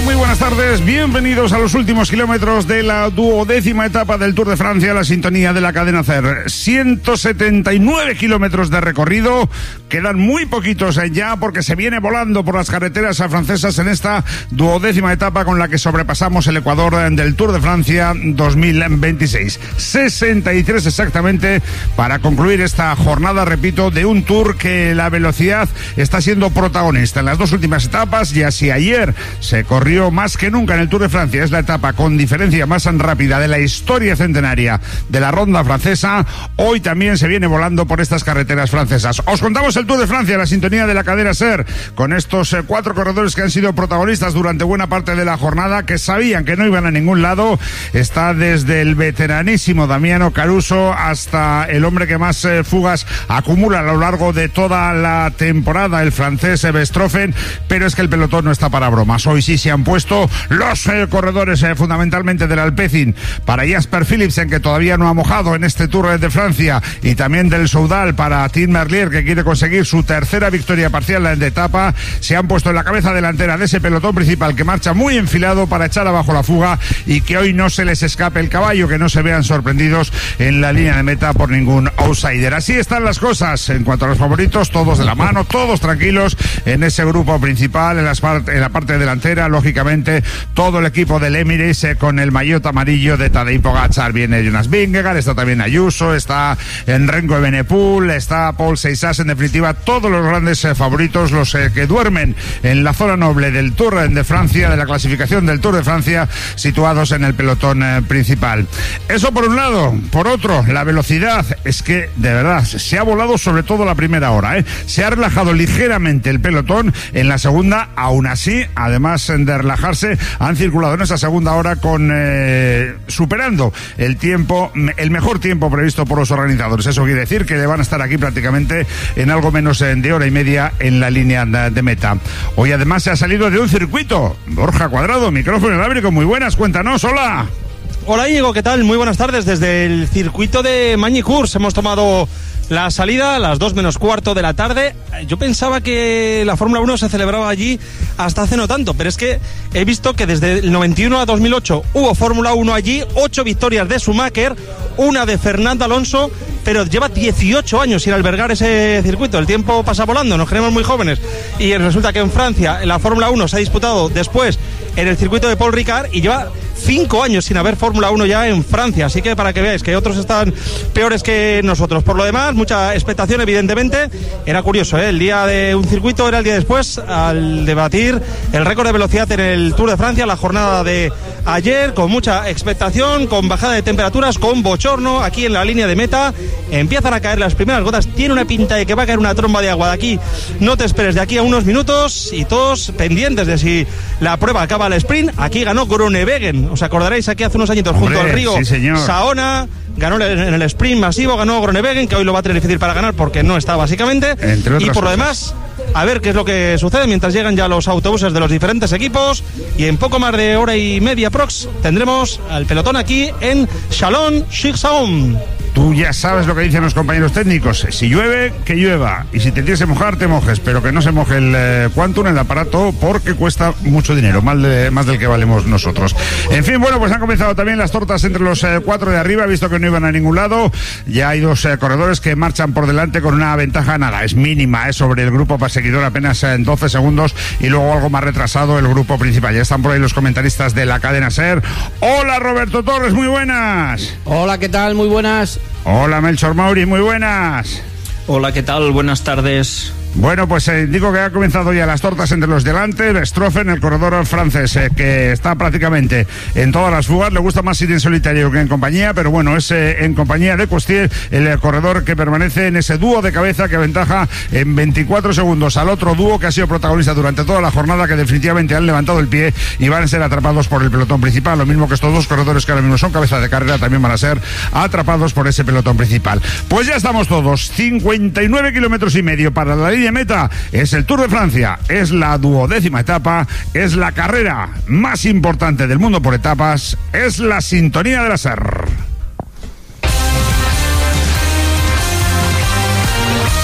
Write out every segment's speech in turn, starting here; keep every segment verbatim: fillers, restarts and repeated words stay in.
muy buenas tardes, bienvenidos a los últimos kilómetros de la duodécima etapa del Tour de Francia, la sintonía de la cadena SER. ciento setenta y nueve kilómetros de recorrido, quedan muy poquitos ya porque se viene volando por las carreteras francesas en esta duodécima etapa con la que sobrepasamos el Ecuador del Tour de Francia dos mil veintiséis. sesenta y tres exactamente para concluir esta jornada, repito, de un Tour que la velocidad está siendo protagonista en las dos últimas etapas. Y así ayer se corrió más que nunca en el Tour de Francia, es la etapa con diferencia más rápida de la historia centenaria de la ronda francesa. Hoy también se viene volando por estas carreteras francesas. Os contamos el Tour de Francia, la sintonía de la cadena SER, con estos eh, cuatro corredores que han sido protagonistas durante buena parte de la jornada, que sabían que no iban a ningún lado. Está desde el veteranísimo Damiano Caruso hasta el hombre que más eh, fugas acumula a lo largo de toda la temporada, el francés Verstappen. Pero es que el pelotón no está para bromas. Hoy sí se han puesto los eh, corredores eh, fundamentalmente del Alpecin para Jasper Philipsen, que todavía no ha mojado en este Tour de Francia, y también del Soudal para Tim Merlier, que quiere conseguir su tercera victoria parcial de etapa. Se han puesto en la cabeza delantera de ese pelotón principal que marcha muy enfilado para echar abajo la fuga y que hoy no se les escape el caballo, que no se vean sorprendidos en la línea de meta por ningún outsider. Así están las cosas en cuanto a los favoritos, todos de la mano, todos tranquilos en ese grupo principal, en, las part- en la parte delantera, lógicamente todo el equipo del Emirates eh, con el maillot amarillo de Tadej Pogačar. Viene Jonas Vingegaard, está también Ayuso, está Renko Evenepoel, está Paul Seiss, en definitiva todos los grandes eh, favoritos, los eh, que duermen en la zona noble del Tour de Francia, de la clasificación del Tour de Francia, situados en el pelotón eh, principal. Eso por un lado. Por otro, la velocidad, es que de verdad se ha volado, sobre todo la primera hora, ¿eh? Se ha relajado ligeramente el pelotón en la segunda. Aún así, además de relajarse, han circulado en esa segunda hora con eh, superando el tiempo, el mejor tiempo previsto por los organizadores. Eso quiere decir que van a estar aquí prácticamente en algo menos de hora y media en la línea de meta. Hoy además se ha salido de un circuito. Borja Cuadrado, micrófono inalámbrico, muy buenas, cuéntanos, hola. Hola Íñigo, ¿qué tal? Muy buenas tardes. Desde el circuito de Magny-Cours hemos tomado la salida a las dos menos cuarto de la tarde. Yo pensaba que la Fórmula uno se celebraba allí hasta hace no tanto, pero es que he visto que desde el noventa y uno a dos mil ocho hubo Fórmula uno allí, ocho victorias de Schumacher, una de Fernando Alonso, pero lleva dieciocho años sin albergar ese circuito. El tiempo pasa volando, nos creemos muy jóvenes, y resulta que en Francia la Fórmula uno se ha disputado después en el circuito de Paul Ricard y lleva cinco años sin haber Fórmula uno ya en Francia, así que para que veáis que otros están peores que nosotros. Por lo demás, mucha expectación evidentemente. Era curioso, ¿eh? El día de un circuito era el día después al debatir el récord de velocidad en el Tour de Francia, la jornada de ayer, con mucha expectación, con bajada de temperaturas, con bochorno aquí en la línea de meta. Empiezan a caer las primeras gotas, tiene una pinta de que va a caer una tromba de agua de aquí, no te esperes, de aquí a unos minutos, y todos pendientes de si la prueba acaba al sprint. Aquí ganó Groenewegen, os acordaréis, aquí hace unos añitos, junto al río sí, Saona, ganó en el sprint masivo, ganó Groenewegen, que hoy lo va a tener difícil para ganar porque no está básicamente. Y por lo demás, a ver qué es lo que sucede mientras llegan ya los autobuses de los diferentes equipos, y en poco más de hora y media prox tendremos al pelotón aquí en Chalon-sur-Saône. Tú ya sabes lo que dicen los compañeros técnicos. Si llueve, que llueva. Y si te tienes que mojar, te mojes. Pero que no se moje el eh, Quantum, el aparato, porque cuesta mucho dinero. Más, de, más del que valemos nosotros. En fin, bueno, pues han comenzado también las tortas entre los eh, cuatro de arriba. Visto que no iban a ningún lado. Ya hay dos eh, corredores que marchan por delante con una ventaja, nada, es mínima, eh, sobre el grupo perseguidor, apenas en doce segundos. Y luego algo más retrasado el grupo principal. Ya están por ahí los comentaristas de la cadena SER. Hola, Roberto Torres, muy buenas. Hola, ¿qué tal? Muy buenas. Hola, Melchor Mauri, muy buenas. Hola, ¿qué tal? Buenas tardes. Bueno, pues eh, digo que ha comenzado ya las tortas entre los delante. Verstappen, el corredor francés, eh, que está prácticamente en todas las fugas. Le gusta más ir en solitario que en compañía, pero bueno, es eh, en compañía de Costier, el eh, corredor que permanece en ese dúo de cabeza que aventaja en veinticuatro segundos al otro dúo que ha sido protagonista durante toda la jornada, que definitivamente han levantado el pie y van a ser atrapados por el pelotón principal. Lo mismo que estos dos corredores que ahora mismo son cabeza de carrera, también van a ser atrapados por ese pelotón principal. Pues ya estamos todos. cincuenta y nueve kilómetros y medio para la línea de meta. Es el Tour de Francia, es la duodécima etapa, es la carrera más importante del mundo por etapas, es la sintonía de la SER.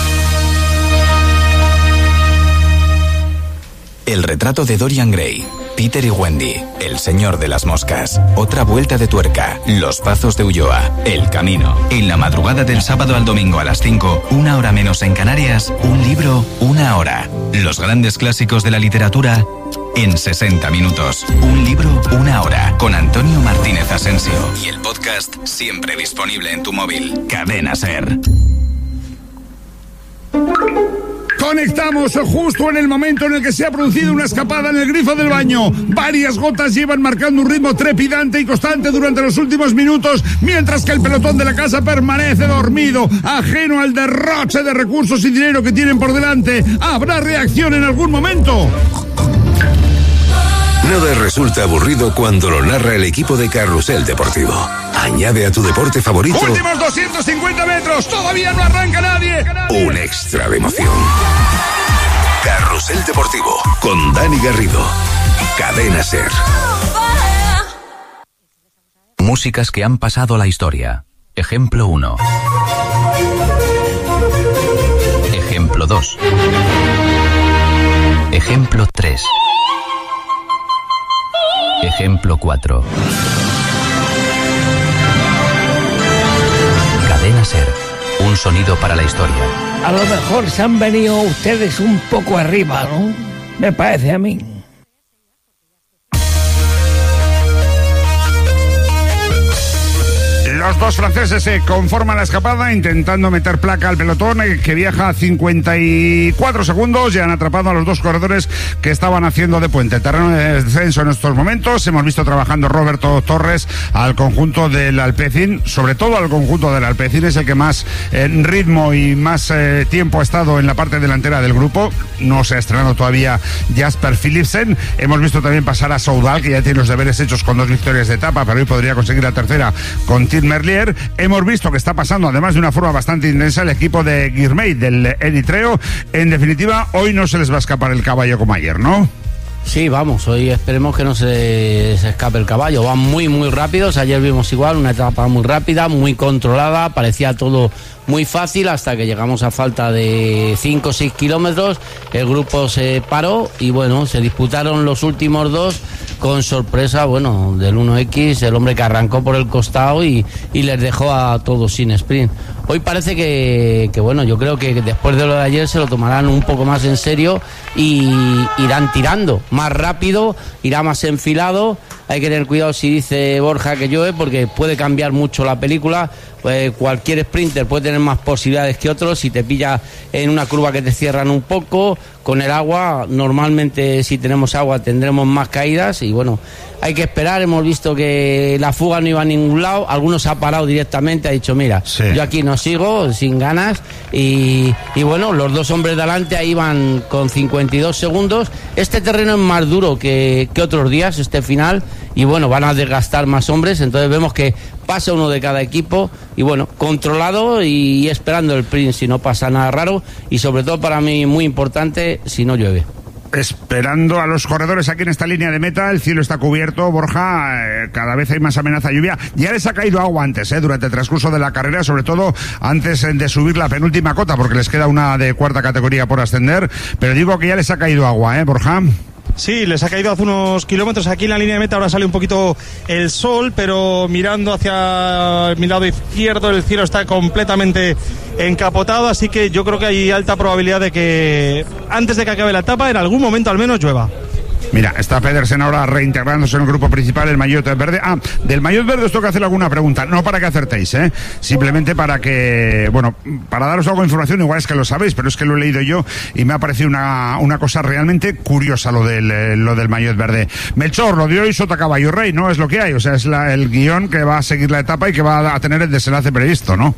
El retrato de Dorian Gray, Peter y Wendy, El Señor de las Moscas, Otra Vuelta de Tuerca, Los Pazos de Ulloa, El Camino. En la madrugada del sábado al domingo a las cinco, una hora menos en Canarias, un libro, una hora. Los grandes clásicos de la literatura en sesenta minutos. Un libro, una hora. Con Antonio Martínez Asensio. Y el podcast siempre disponible en tu móvil. Cadena SER. Conectamos justo en el momento en el que se ha producido una escapada en el grifo del baño. Varias gotas llevan marcando un ritmo trepidante y constante durante los últimos minutos, mientras que el pelotón de la casa permanece dormido, ajeno al derroche de recursos y dinero que tienen por delante. ¿Habrá reacción en algún momento? Nada resulta aburrido cuando lo narra el equipo de Carrusel Deportivo. Añade a tu deporte favorito... Últimos doscientos cincuenta metros, todavía no arranca nadie. Un extra de emoción. Carrusel Deportivo, con Dani Garrido. Cadena SER. Músicas que han pasado a la historia. Ejemplo uno. Ejemplo dos. Ejemplo tres. Ejemplo cuatro. Cadena SER. Un sonido para la historia. A lo mejor se han venido ustedes un poco arriba, ¿no? Me parece a mí. Los dos franceses se conforman la escapada intentando meter placa al pelotón que viaja a cincuenta y cuatro segundos y han atrapado a los dos corredores que estaban haciendo de puente. Terreno de descenso en estos momentos. Hemos visto trabajando Roberto Torres al conjunto del Alpecin, sobre todo al conjunto del Alpecin, es el que más eh, ritmo y más eh, tiempo ha estado en la parte delantera del grupo. No se ha estrenado todavía Jasper Philipsen. Hemos visto también pasar a Soudal, que ya tiene los deberes hechos con dos victorias de etapa, pero hoy podría conseguir la tercera con Tim Merlier. Hemos visto que está pasando, además de una forma bastante intensa, el equipo de Girmay, del eritreo. En definitiva, hoy no se les va a escapar el caballo como ayer, ¿no? Sí, vamos, hoy esperemos que no se, se escape el caballo. Van muy, muy rápidos. Ayer vimos igual una etapa muy rápida, muy controlada. Parecía todo muy fácil hasta que llegamos a falta de cinco o seis kilómetros. El grupo se paró y, bueno, se disputaron los últimos dos con sorpresa, bueno, del uno equis, el hombre que arrancó por el costado y, y les dejó a todos sin sprint. Hoy parece que, que, bueno, yo creo que después de lo de ayer se lo tomarán un poco más en serio y irán tirando más rápido, irá más enfilado. Hay que tener cuidado si dice Borja que llueve, porque puede cambiar mucho la película. Pues cualquier sprinter puede tener más posibilidades que otros. Si te pilla en una curva que te cierran un poco, con el agua, normalmente si tenemos agua tendremos más caídas y bueno, hay que esperar. Hemos visto que la fuga no iba a ningún lado, algunos ha parado directamente, ha dicho mira, sí, yo aquí no sigo, sin ganas y, y bueno, los dos hombres de adelante ahí van con cincuenta y dos segundos. Este terreno es más duro que, que otros días, este final, y bueno, van a desgastar más hombres, entonces vemos que pasa uno de cada equipo y bueno, controlado y esperando el sprint si no pasa nada raro y sobre todo para mí muy importante si no llueve. Esperando a los corredores aquí en esta línea de meta, el cielo está cubierto, Borja, eh, cada vez hay más amenaza de lluvia. Ya les ha caído agua antes, eh, durante el transcurso de la carrera, sobre todo antes eh, de subir la penúltima cota, porque les queda una de cuarta categoría por ascender, pero digo que ya les ha caído agua, ¿eh, Borja? Sí, les ha caído hace unos kilómetros. Aquí en la línea de meta ahora sale un poquito el sol, pero mirando hacia mi lado izquierdo el cielo está completamente encapotado, así que yo creo que hay alta probabilidad de que antes de que acabe la etapa, en algún momento al menos llueva. Mira, está Pedersen ahora reintegrándose en el grupo principal, el maillot verde. Ah, del maillot verde os tengo que hacer alguna pregunta, no para que acertéis, ¿eh? Simplemente para que, bueno, para daros algo de información, igual es que lo sabéis, pero es que lo he leído yo y me ha parecido una, una cosa realmente curiosa lo del, eh, lo del maillot verde. Melchor, lo de hoy sota caballo rey, ¿no? Es lo que hay, o sea, es la, el guión que va a seguir la etapa y que va a tener el desenlace previsto, ¿no?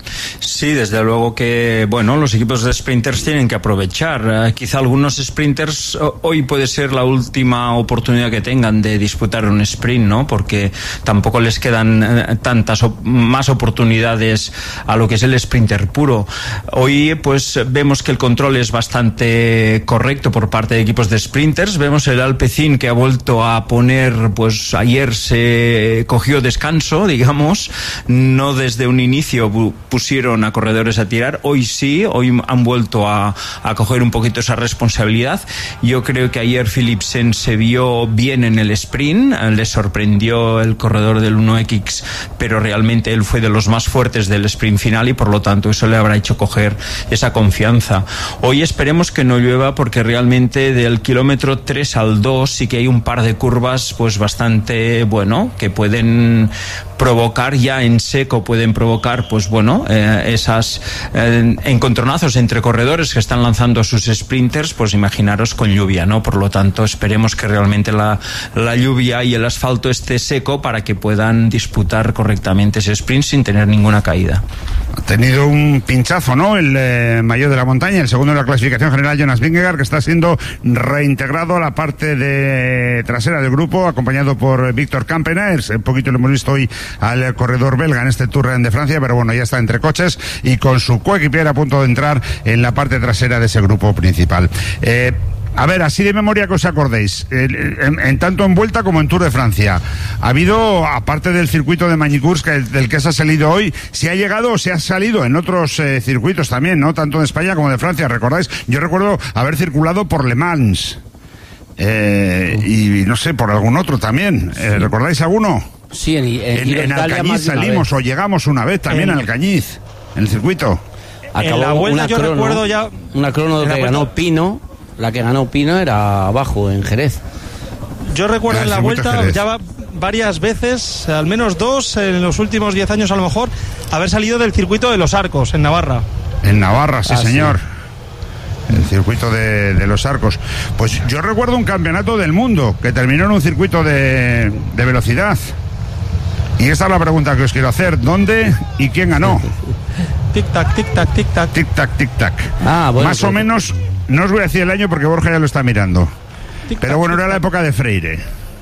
Sí, desde luego que, bueno, los equipos de sprinters tienen que aprovechar. Eh, quizá algunos sprinters hoy puede ser la última oportunidad que tengan de disputar un sprint, ¿no? Porque tampoco les quedan eh, tantas op- más oportunidades a lo que es el sprinter puro. Hoy, pues, vemos que el control es bastante correcto por parte de equipos de sprinters. Vemos el Alpecin que ha vuelto a poner, pues, ayer se cogió descanso, digamos, no desde un inicio pusieron a corredores a tirar. Hoy sí, hoy han vuelto a, a coger un poquito esa responsabilidad. Yo creo que ayer Philipsen se vio bien en el sprint, le sorprendió el corredor del uno equis, pero realmente él fue de los más fuertes del sprint final y por lo tanto eso le habrá hecho coger esa confianza. Hoy esperemos que no llueva porque realmente del kilómetro tres al dos sí que hay un par de curvas pues bastante, bueno, que pueden provocar ya en seco, pueden provocar pues bueno, eh, esas eh, encontronazos entre corredores que están lanzando a sus sprinters, pues imaginaros con lluvia, ¿no? Por lo tanto, esperemos que realmente la, la lluvia y el asfalto esté seco para que puedan disputar correctamente ese sprint sin tener ninguna caída. Ha tenido un pinchazo, ¿no? El eh, mayor de la montaña, el segundo de la clasificación general, Jonas Vingegaard, que está siendo reintegrado a la parte de trasera del grupo, acompañado por Víctor Campenaers. Un poquito lo hemos visto hoy al corredor belga en este Tour de Francia, pero bueno, ya está entre coches y con su coequipier a punto de entrar en la parte trasera de ese grupo principal. Eh, A ver, así de memoria que os acordéis, en, en tanto en Vuelta como en Tour de Francia, ha habido, aparte del circuito de Magny-Cours, que, del que se ha salido hoy, se ha llegado o se ha salido en otros eh, circuitos también, ¿no? Tanto de España como de Francia, ¿recordáis? Yo recuerdo haber circulado por Le Mans, eh, y no sé, por algún otro también. Eh, ¿Recordáis alguno? Sí, en, en, en, en Alcañiz salimos o llegamos una vez también en Alcañiz, en el circuito. Acabó en la Vuelta yo crono, recuerdo ya... Una crono que ganó Pino. La que ganó Pino era abajo, en Jerez. Yo recuerdo en la Vuelta ya va varias veces, al menos dos, en los últimos diez años a lo mejor, haber salido del circuito de Los Arcos, en Navarra. En Navarra, sí, ah, señor. Sí. El circuito de, de Los Arcos. Pues yo recuerdo un campeonato del mundo que terminó en un circuito de, de velocidad. Y esta es la pregunta que os quiero hacer. ¿Dónde y quién ganó? Tic-tac, tic-tac, tic-tac. Tic-tac, tic-tac. Ah, bueno, Más pues... o menos... No os voy a decir el año porque Borja ya lo está mirando. Pero bueno, era la época de Freire.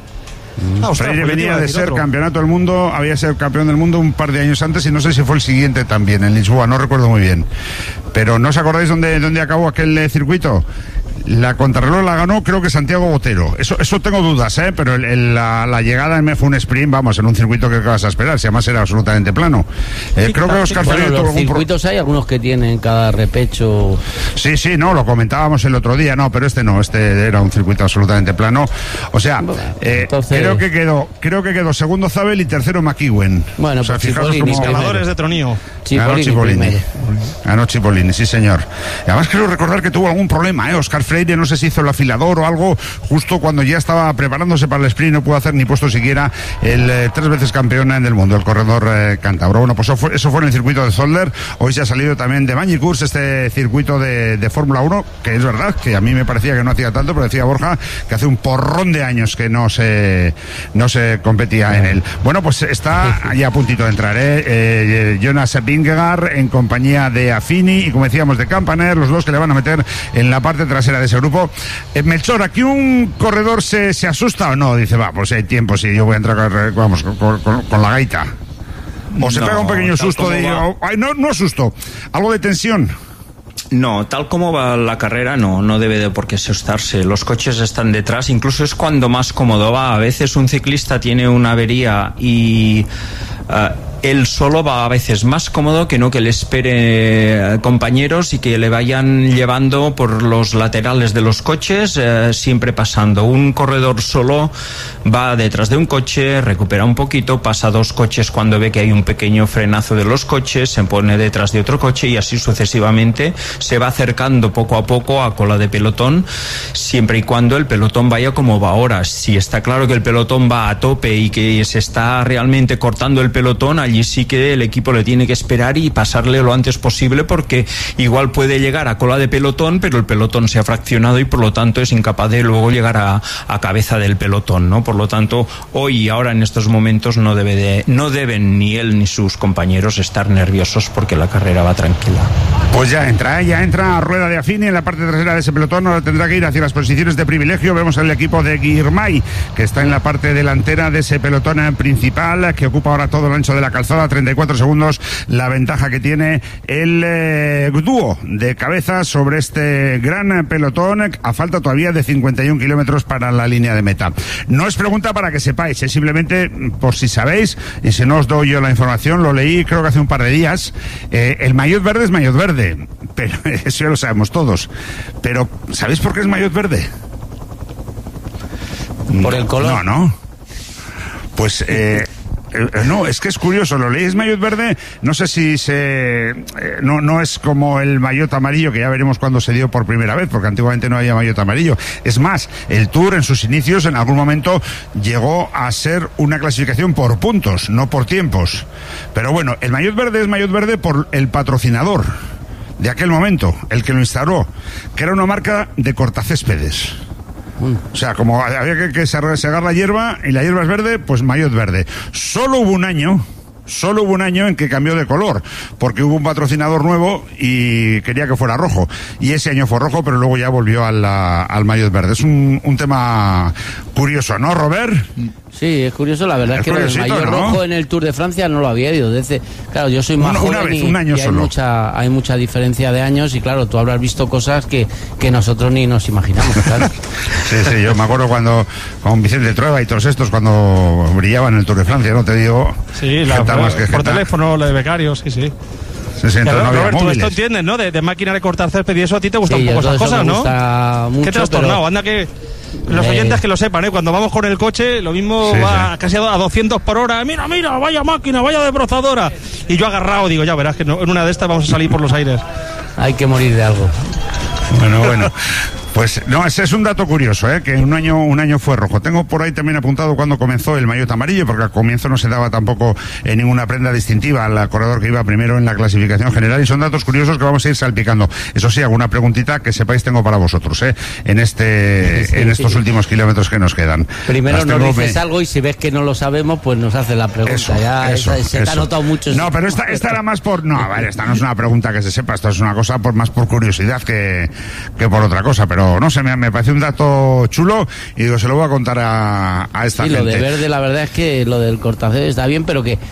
Ah, ostras, Freire pues venía de ser otro. campeonato del mundo, había sido campeón del mundo un par de años antes y no sé si fue el siguiente también, en Lisboa, no recuerdo muy bien. Pero ¿no os acordáis dónde, dónde acabó aquel eh, circuito? La contrarreloj la ganó, creo que Santiago Botero. Eso eso tengo dudas, ¿eh? Pero el, el, la, la llegada me fue un sprint, vamos, en un circuito que vas a esperar, si además era absolutamente plano. Eh, creo que Oscar bueno, Freire los tuvo algún circuitos pro... hay algunos que tienen cada repecho. Sí, sí, no, lo comentábamos el otro día, no, pero este no, este era un circuito absolutamente plano. O sea, eh, Entonces... creo que quedó, creo que quedó segundo Zabel y tercero McEwen. Bueno, o sea, pues fijaros Cipollini, cómo... escaladores de Tronío. Ganó Cipollini. Ganó Cipollini, sí señor. Y además quiero recordar que tuvo algún problema, ¿eh? Oscar Freire, no sé si hizo el afilador o algo, justo cuando ya estaba preparándose para el sprint, no pudo hacer ni puesto siquiera el eh, tres veces campeón del mundo, el corredor eh, cántabro. Bueno, pues eso fue, eso fue en el circuito de Zolder. Hoy se ha salido también de Magny-Cours, este circuito de, de Fórmula uno, que es verdad, que a mí me parecía que no hacía tanto, pero decía Borja que hace un porrón de años que no se no se competía en él. Bueno, pues está ya a puntito de entrar, ¿eh? Eh, Jonas Vingegaard en compañía de Affini y, como decíamos, de Campaner, los dos que le van a meter en la parte trasera de ese grupo. Eh, Melchor, ¿aquí un corredor se, se asusta o no? Dice, va, pues hay tiempo, si yo voy a entrar, vamos, con, con, con la gaita. O se no, pega un pequeño susto de... Va... Ay, no, no susto, algo de tensión. No, tal como va la carrera, no, no debe de por qué asustarse. Los coches están detrás, incluso es cuando más cómodo va. A veces un ciclista tiene una avería y... Uh, él solo va a veces más cómodo que no que le espere compañeros y que le vayan llevando por los laterales de los coches, eh, siempre pasando. Un corredor solo va detrás de un coche, recupera un poquito, pasa dos coches cuando ve que hay un pequeño frenazo de los coches, se pone detrás de otro coche y así sucesivamente se va acercando poco a poco a cola de pelotón, siempre y cuando el pelotón vaya como va ahora. Si está claro que el pelotón va a tope y que se está realmente cortando el pelotón, allí sí que el equipo le tiene que esperar y pasarle lo antes posible, porque igual puede llegar a cola de pelotón, pero el pelotón se ha fraccionado y por lo tanto es incapaz de luego llegar a, a cabeza del pelotón, ¿no? Por lo tanto, hoy y ahora en estos momentos no debe de, no deben ni él ni sus compañeros estar nerviosos porque la carrera va tranquila. Pues ya entra, ¿eh? ya entra a rueda de Affini en la parte trasera de ese pelotón. Ahora tendrá que ir hacia las posiciones de privilegio. Vemos al equipo de Guirmay, que está en la parte delantera de ese pelotón principal, que ocupa ahora todo el ancho de la calzada alzada, treinta y cuatro segundos, la ventaja que tiene el eh, dúo de cabeza sobre este gran pelotón, a falta todavía de cincuenta y un kilómetros para la línea de meta. No es pregunta para que sepáis, es simplemente por si sabéis, y si no os doy yo la información, lo leí creo que hace un par de días, eh, el maillot verde es maillot verde, pero eso ya lo sabemos todos. Pero, ¿sabéis por qué es maillot verde? Por el color. No, no. Pues, eh... no, es que es curioso, lo leéis maillot verde, no sé si se... Eh, no, no es como el maillot amarillo, que ya veremos cuándo se dio por primera vez, porque antiguamente no había maillot amarillo. Es más, el Tour en sus inicios en algún momento llegó a ser una clasificación por puntos, no por tiempos. Pero bueno, el maillot verde es maillot verde por el patrocinador de aquel momento, el que lo instauró, que era una marca de cortacéspedes. O sea, como había que, que segar la hierba y la hierba es verde, pues maillot verde. Solo hubo un año, solo hubo un año en que cambió de color, porque hubo un patrocinador nuevo y quería que fuera rojo. Y ese año fue rojo, pero luego ya volvió al, al maillot verde. Es un, un tema curioso, ¿no, Robert? Sí, es curioso, la verdad es, es que el maillot ¿no? rojo en el Tour de Francia no lo había ido. Desde, claro, yo soy más una, joven una vez, y, un año y hay, solo. mucha, hay mucha diferencia de años y claro, tú habrás visto cosas que, que nosotros ni nos imaginamos, claro. Sí, sí, yo me acuerdo cuando con Vicente Trueba y todos estos cuando brillaban en el Tour de Francia, ¿no? Te digo... Sí, la, más que por geta. Teléfono, lo de becarios, sí, sí. Sí, sí, claro, no Robert, tú esto entiendes, ¿no? De, de máquina de cortar césped y eso a ti te gustan sí, un poco esas cosas, ¿no? Mucho, ¿Qué trastornado? Pero... Anda que... Los oyentes que lo sepan, ¿eh? Cuando vamos con el coche, lo mismo sí, va sí. casi a doscientos por hora. Mira, mira, vaya máquina, vaya desbrozadora. Y yo agarrado, digo, ya verás que no, en una de estas vamos a salir por los aires. Hay que morir de algo. Bueno, bueno. Pues no, ese es un dato curioso, ¿eh? Que un año un año fue rojo. Tengo por ahí también apuntado cuando comenzó el maillot amarillo, porque al comienzo no se daba tampoco eh, ninguna prenda distintiva al corredor que iba primero en la clasificación general, y son datos curiosos que vamos a ir salpicando. Eso sí, alguna preguntita que sepáis tengo para vosotros, ¿eh? En este sí, en estos sí. últimos kilómetros que nos quedan. Primero nos dices me... algo y si ves que no lo sabemos, pues nos haces la pregunta. Eso, ya eso, esa, se eso. te ha notado mucho. No, pero esta, esta era más por... No, vale, esta no es una pregunta que se sepa, esto es una cosa por más por curiosidad que, que por otra cosa, pero no sé, me, me parece un dato chulo y digo, se lo voy a contar a, a esta sí, gente. Lo de verde, la verdad es que lo del cortacésped está bien, pero que,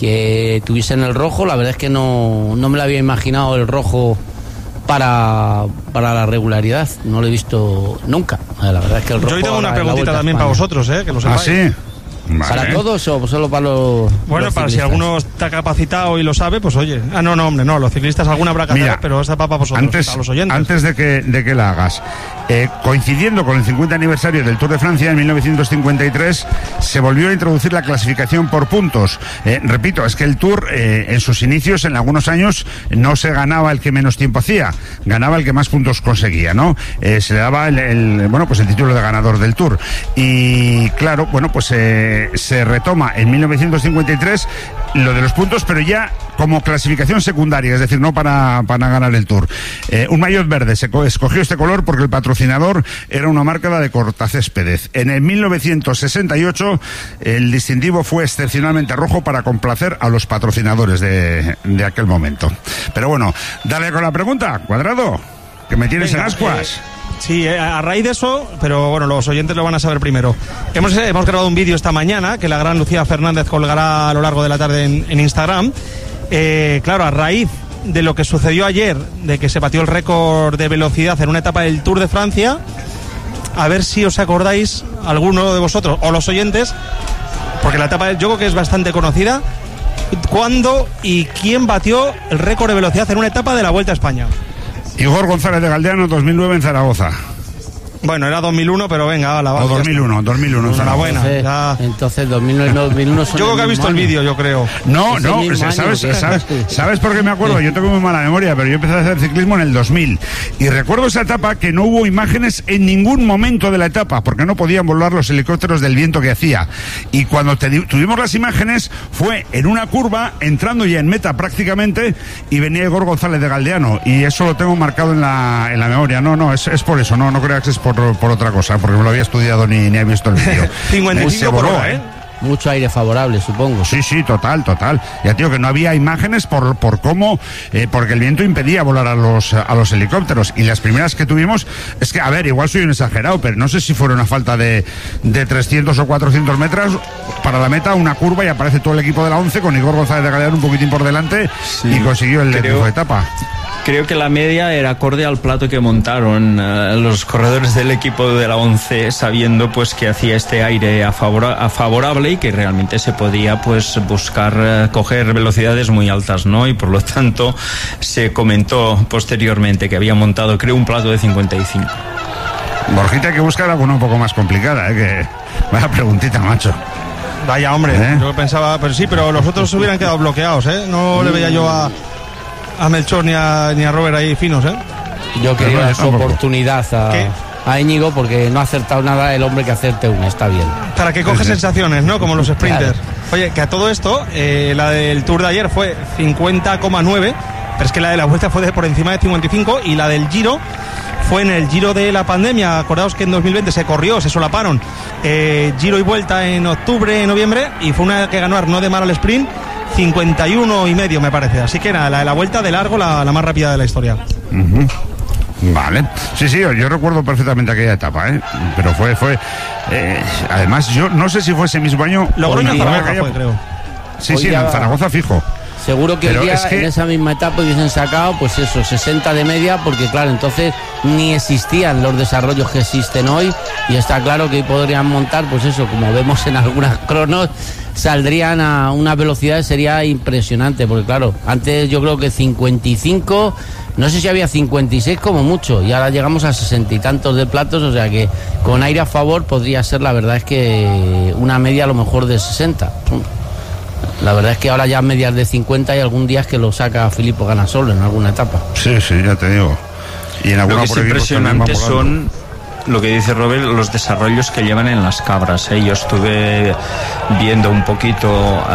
que tuviesen el rojo, la verdad es que no, no me lo había imaginado el rojo para, para la regularidad, no lo he visto nunca. La verdad es que el rojo... Yo tengo una preguntita también para vosotros, ¿eh? Que lo sepáis. ¿Ah, sí? Vale. ¿Para todos o solo para los Bueno, los para si alguno está capacitado y lo sabe, pues oye. Ah, no, no, hombre, no, los ciclistas alguna habrá que hacer, pero esta va para vosotros, antes, para los oyentes. Antes de que, de que la hagas, eh, coincidiendo con el cincuenta aniversario del Tour de Francia en mil novecientos cincuenta y tres, se volvió a introducir la clasificación por puntos. Eh, repito, es que el Tour, eh, en sus inicios, en algunos años, no se ganaba el que menos tiempo hacía, ganaba el que más puntos conseguía, ¿no? Eh, se le daba el, el, bueno, pues el título de ganador del Tour. Y claro, bueno, pues eh, se retoma en mil novecientos cincuenta y tres lo de los puntos, pero ya como clasificación secundaria, es decir, no para, para ganar el Tour. Eh, un maillot verde, se escogió este color porque el patrocinador era una marca, la de cortacéspedes. En el mil novecientos sesenta y ocho el distintivo fue excepcionalmente rojo para complacer a los patrocinadores de, de aquel momento. Pero bueno, dale con la pregunta, Cuadrado, que me tienes Venga, en ascuas. Eh... Sí, a raíz de eso, pero bueno, los oyentes lo van a saber primero. Hemos, hemos grabado un vídeo esta mañana que la gran Lucía Fernández colgará a lo largo de la tarde en, en Instagram. Eh, claro, a raíz de lo que sucedió ayer, de que se batió el récord de velocidad en una etapa del Tour de Francia, a ver si os acordáis, alguno de vosotros o los oyentes, porque la etapa yo creo que es bastante conocida, cuándo y quién batió el récord de velocidad en una etapa de la Vuelta a España. Igor González de Galdeano, dos mil nueve en Zaragoza. Bueno, era dos mil uno, pero venga, la O dos mil uno, dos mil uno. Enhorabuena. Entonces, ya... entonces dos mil nueve, dos mil uno son yo creo que ha visto el vídeo, yo creo. No, no, ¿sabes, sabes, ¿sabes por qué me acuerdo? Yo tengo muy mala memoria, pero yo empecé a hacer ciclismo en el dos mil. Y recuerdo esa etapa que no hubo imágenes en ningún momento de la etapa, porque no podían volar los helicópteros del viento que hacía. Y cuando te, tuvimos las imágenes, fue en una curva, entrando ya en meta prácticamente, y venía Igor González de Galdeano. Y eso lo tengo marcado en la, en la memoria. No, no, es, es por eso, no, no creas que es por, por otra cosa, porque no lo había estudiado ni, ni había visto el vídeo. cincuenta y cinco por hora, ¿eh? mucho aire favorable, supongo. Sí, sí, total, total. Ya tío, que no había imágenes por, por cómo, eh, porque el viento impedía volar a los, a los helicópteros. Y las primeras que tuvimos, es que, a ver, igual soy un exagerado, pero no sé si fuera una falta de, de trescientos o cuatrocientos metros para la meta, una curva, y aparece todo el equipo de la once con Igor González de Galeano un poquitín por delante, sí, y consiguió el triunfo de etapa. Creo que la media era acorde al plato que montaron uh, los corredores del equipo de la once, sabiendo pues que hacía este aire a, favor, a favorable y que realmente se podía pues buscar uh, coger velocidades muy altas, ¿no? Y por lo tanto se comentó posteriormente que había montado, creo, un plato de cincuenta y cinco. Borjita, hay que buscar alguna un poco más complicada, ¿eh? Que vaya preguntita, macho. Vaya, hombre, ¿Eh? yo pensaba, pero sí, pero los otros hubieran quedado bloqueados, ¿eh? No le veía yo a a Melchor ni a, ni a Robert ahí finos, ¿eh? Yo quería dar su oportunidad a, a Íñigo, porque no ha acertado nada el hombre que acerte una, está bien. Para que coge sensaciones, ¿no? Como los sprinters. Claro. Oye, que a todo esto, eh, la del Tour de ayer fue cincuenta coma nueve, pero es que la de la Vuelta fue de por encima de cincuenta y cinco, y la del Giro fue en el Giro de la pandemia. Acordaos que en dos mil veinte se corrió, se solaparon eh, Giro y Vuelta en octubre, noviembre, y fue una que ganó Arnaud de Mar al sprint, cincuenta y uno y medio me parece. Así que nada, la de la Vuelta de largo, la, la más rápida de la historia. Uh-huh. Vale, sí, sí, yo, yo recuerdo perfectamente aquella etapa, ¿eh? Pero fue, fue eh, además yo no sé si fue ese mismo año. Logroño en Zaragoza fue, creo. Sí, sí, en Zaragoza fijo. Seguro que, pero el día, es que en esa misma etapa hubiesen sacado, pues eso, sesenta de media, porque claro, entonces ni existían los desarrollos que existen hoy, y está claro que hoy podrían montar, pues eso, como vemos en algunas cronos, saldrían a una velocidad que sería impresionante, porque claro, antes yo creo que cincuenta y cinco, no sé si había cincuenta y seis como mucho, y ahora llegamos a sesenta y tantos de platos, o sea que con aire a favor podría ser, la verdad es que una media a lo mejor de sesenta. La verdad es que ahora ya medias de cincuenta, y algún día es que lo saca Filippo Ganasolo en alguna etapa. Sí, sí, ya te digo. Y en alguna lo que es impresionante son lo que dice Robert, los desarrollos que llevan en las cabras, ¿eh? Yo estuve viendo un poquito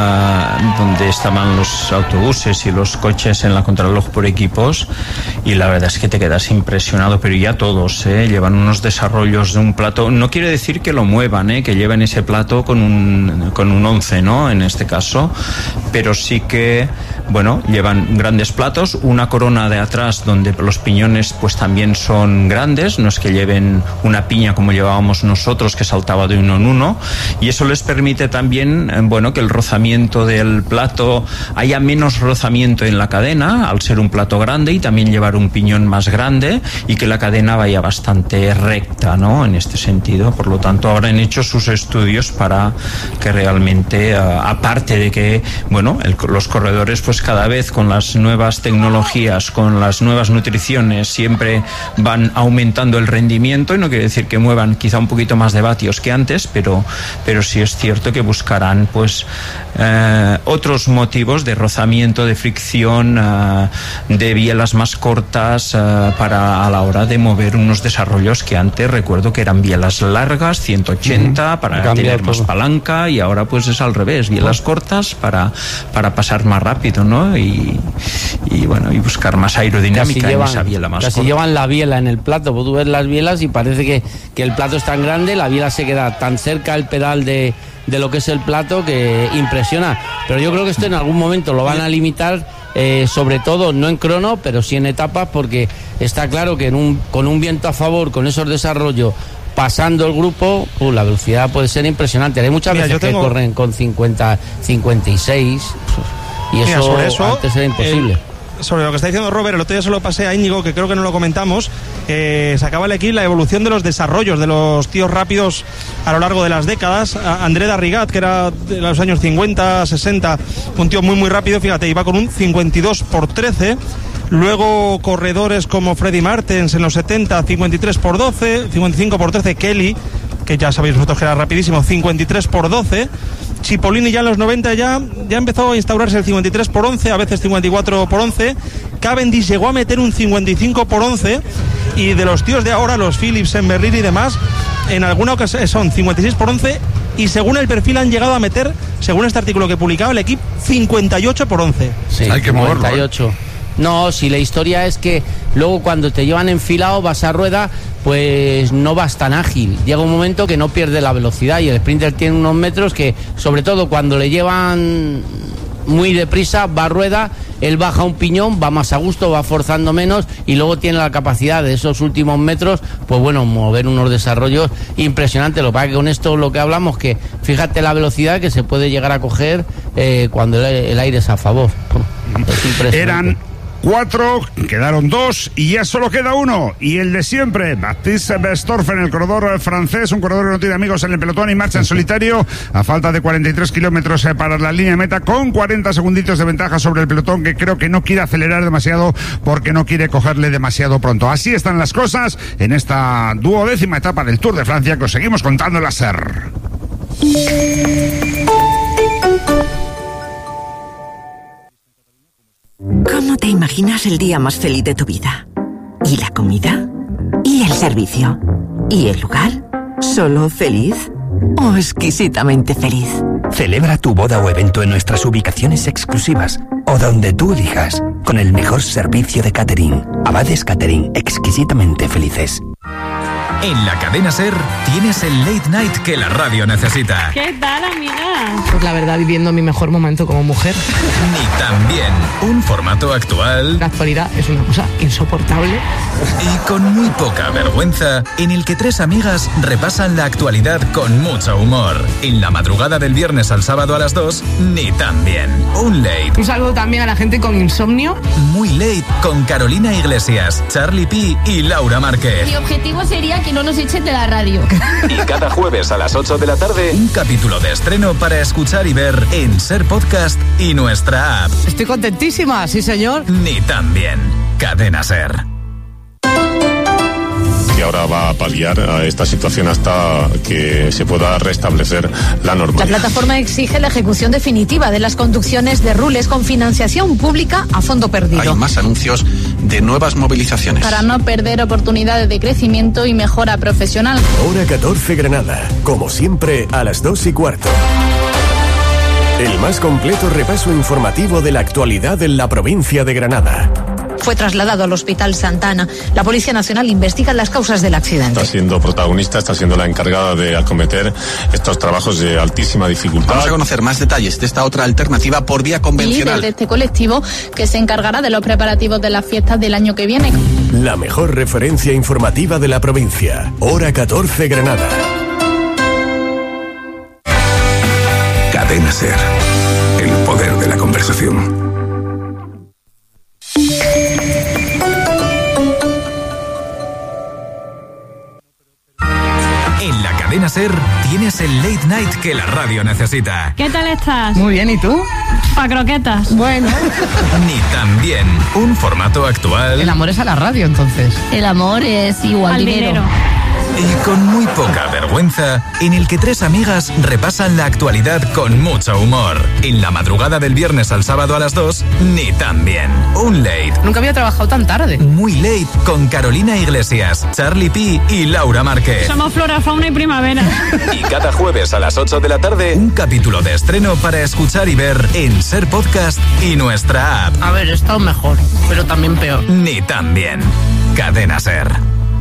uh, donde estaban los autobuses y los coches en la contrarreloj por equipos, y la verdad es que te quedas impresionado, pero ya todos ¿eh? llevan unos desarrollos de un plato. No quiere decir que lo muevan, ¿eh? que lleven ese plato con un, con un once, ¿no? En este caso, pero sí que, bueno, llevan grandes platos, una corona de atrás donde los piñones pues también son grandes, no es que lleven una piña como llevábamos nosotros que saltaba de uno en uno, y eso les permite también, bueno, que el rozamiento del plato, haya menos rozamiento en la cadena al ser un plato grande, y también llevar un piñón más grande, y que la cadena vaya bastante recta, ¿no? En este sentido, por lo tanto habrán hecho sus estudios para que realmente, uh, aparte de que, bueno, el, los corredores pues cada vez con las nuevas tecnologías, con las nuevas nutriciones, siempre van aumentando el rendimiento, y no quiere decir que muevan quizá un poquito más de vatios que antes, pero, pero sí es cierto que buscarán pues eh, otros motivos de rozamiento, de fricción, eh, de bielas más cortas eh, para a la hora de mover unos desarrollos que antes recuerdo que eran bielas largas, ciento ochenta, uh-huh, para tener más palanca, y ahora pues es al revés, bielas uh-huh. cortas para, para pasar más rápido, ¿no? Y, y bueno, y buscar más aerodinámica llevan, en esa biela más casi corta. Llevan la biela en el plato, pues tú ves las bielas y parece que, que el plato es tan grande, la biela se queda tan cerca al pedal de, de lo que es el plato que impresiona. Pero yo creo que esto en algún momento lo van a limitar, eh, sobre todo no en crono, pero sí en etapas, porque está claro que en un, con un viento a favor, con esos desarrollos, pasando el grupo, uh, la velocidad puede ser impresionante. Hay muchas Mira, veces tengo... que corren con cincuenta, cincuenta y seis, y eso, Mira, sobre eso antes era imposible. Eh... Sobre lo que está diciendo Robert, el otro día se lo pasé a Íñigo, que creo que no lo comentamos. Eh, sacaba el equipo la evolución de los desarrollos de los tíos rápidos a lo largo de las décadas. A André Darrigat, que era de los años cincuenta, sesenta, un tío muy muy rápido, fíjate, iba con un cincuenta y dos por trece. Luego corredores como Freddy Martens en los setenta, cincuenta y tres por doce, cincuenta y cinco por trece. Kelly, que ya sabéis vosotros que era rapidísimo, cincuenta y tres por doce. Cipollini ya en los noventa ya, ya empezó a instaurarse el cincuenta y tres por once, a veces cincuenta y cuatro por once. Cavendish llegó a meter un cincuenta y cinco por once, y de los tíos de ahora, los Phillips, Emberlin y demás, en alguna ocasión son cincuenta y seis por once, y según el perfil han llegado a meter, según este artículo que publicaba el equipo, cincuenta y ocho por once. Sí, hay que cincuenta y ocho. No, si la historia es que luego cuando te llevan enfilado, vas a rueda, pues no vas tan ágil. Llega un momento que no pierde la velocidad y el sprinter tiene unos metros que, sobre todo cuando le llevan muy deprisa, va a rueda, él baja un piñón, va más a gusto, va forzando menos y luego tiene la capacidad de esos últimos metros, pues bueno, mover unos desarrollos impresionantes. Lo que pasa es que con esto lo que hablamos, que fíjate la velocidad que se puede llegar a coger eh, cuando el, el aire es a favor. Es impresionante. Eran cuatro, quedaron dos y ya solo queda uno, y el de siempre, Baptiste Bestorfen, el corredor francés, un corredor que no tiene amigos en el pelotón y marcha en solitario a falta de cuarenta y tres kilómetros para la línea de meta, con cuarenta segunditos de ventaja sobre el pelotón, que creo que no quiere acelerar demasiado porque no quiere cogerle demasiado pronto. Así están las cosas en esta duodécima etapa del Tour de Francia que os seguimos contando en la SER. ¿Cómo te imaginas el día más feliz de tu vida? ¿Y la comida? ¿Y el servicio? ¿Y el lugar? ¿Solo feliz? ¿O exquisitamente feliz? Celebra tu boda o evento en nuestras ubicaciones exclusivas o donde tú elijas, con el mejor servicio de catering. Abades Catering, exquisitamente felices. En la cadena SER tienes el late night que la radio necesita. ¿Qué tal, amiga? Pues la verdad, viviendo mi mejor momento como mujer. Ni también un formato actual. La actualidad es una cosa insoportable. Y con muy poca vergüenza, en el que tres amigas repasan la actualidad con mucho humor. En la madrugada del viernes al sábado a las dos, Ni también un late. Un saludo también a la gente con insomnio. Muy late con Carolina Iglesias, Charlie P y Laura Márquez. Mi objetivo sería que no nos echen de la radio. Y cada jueves a las ocho de la tarde, un capítulo de estreno para escuchar y ver en SER Podcast y nuestra app. Estoy contentísima, sí señor. Ni también. Cadena SER. Y ahora va a paliar a esta situación hasta que se pueda restablecer la normalidad. La plataforma exige la ejecución definitiva de las conducciones de Rules con financiación pública a fondo perdido. Hay más anuncios de nuevas movilizaciones. Para no perder oportunidades de crecimiento y mejora profesional. Hora catorce Granada, como siempre a las dos y cuarto. El más completo repaso informativo de la actualidad en la provincia de Granada. Fue trasladado al Hospital Santa Ana. La Policía Nacional investiga las causas del accidente. Está siendo protagonista, está siendo la encargada de acometer estos trabajos de altísima dificultad. Vamos a conocer más detalles de esta otra alternativa por vía convencional. Y de este colectivo que se encargará de los preparativos de las fiestas del año que viene. La mejor referencia informativa de la provincia. Hora catorce Granada. Cadena SER. El poder de la conversación. En la cadena SER tienes el late night que la radio necesita. ¿Qué tal estás? Muy bien, ¿y tú? Pa' croquetas. Bueno. Ni también un formato actual. El amor es a la radio, entonces. El amor es igual al dinero. dinero. Y con muy poca vergüenza, en el que tres amigas repasan la actualidad con mucho humor. En la madrugada del viernes al sábado a las dos, Ni también un late. Nunca había trabajado tan tarde. Muy late con Carolina Iglesias, Charlie P y Laura Márquez. Somos flora, fauna y primavera. Y cada jueves a las ocho de la tarde, un capítulo de estreno para escuchar y ver en SER Podcast y nuestra app. A ver, he estado mejor, pero también peor. Ni también. Cadena SER.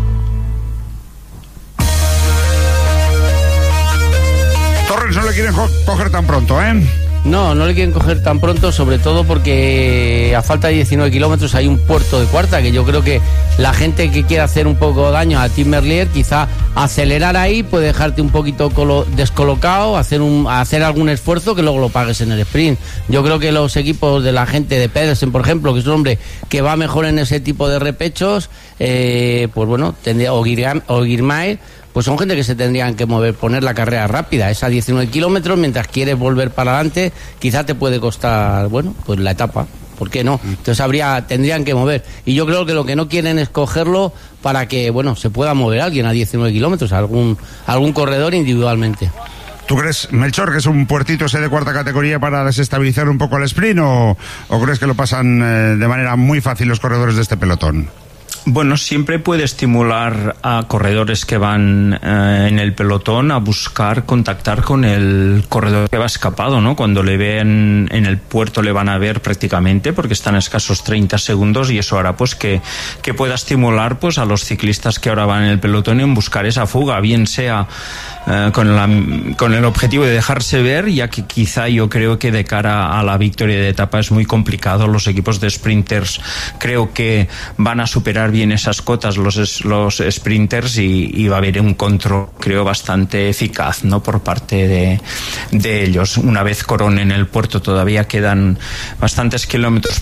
Torres no le quieren co- coger tan pronto, ¿eh? No, no le quieren coger tan pronto, sobre todo porque a falta de diecinueve kilómetros hay un puerto de cuarta, que yo creo que la gente que quiere hacer un poco de daño a Tim Merlier, quizá acelerar ahí puede dejarte un poquito colo- descolocado, hacer un hacer algún esfuerzo que luego lo pagues en el sprint. Yo creo que los equipos de la gente de Pedersen, por ejemplo, que es un hombre que va mejor en ese tipo de repechos, eh, pues bueno, tendría, o Guirma- o Guirmaer, pues son gente que se tendrían que mover, poner la carrera rápida, es a diecinueve kilómetros, mientras quieres volver para adelante, quizá te puede costar, bueno, pues la etapa, ¿por qué no? Entonces habría, tendrían que mover, y yo creo que lo que no quieren es cogerlo para que, bueno, se pueda mover alguien a diecinueve kilómetros, algún, algún corredor individualmente. ¿Tú crees, Melchor, que es un puertito ese de cuarta categoría para desestabilizar un poco el sprint, o, o crees que lo pasan eh, de manera muy fácil los corredores de este pelotón? Bueno, siempre puede estimular a corredores que van eh, en el pelotón a buscar contactar con el corredor que va escapado, ¿no? Cuando le ven en el puerto le van a ver prácticamente, porque están a escasos treinta segundos, y eso hará pues que, que pueda estimular pues a los ciclistas que ahora van en el pelotón en buscar esa fuga, bien sea eh, con, la, con el objetivo de dejarse ver, ya que quizá yo creo que de cara a la victoria de etapa es muy complicado. Los equipos de sprinters creo que van a superar bien esas cotas los, los sprinters y, y va a haber un control, creo, bastante eficaz, ¿no?, por parte de, de ellos. Una vez coronen el puerto todavía quedan bastantes kilómetros